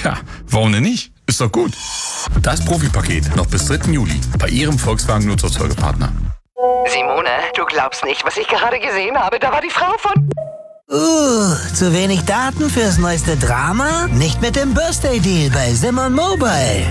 Ja, warum denn nicht? Ist doch gut. Das Profipaket noch bis 3. Juli bei Ihrem Volkswagen Nutzfahrzeugepartner. Simone, du glaubst nicht, was ich gerade gesehen habe. Da war die Frau von... Zu wenig Daten fürs neueste Drama? Nicht mit dem Birthday Deal bei Simon Mobile.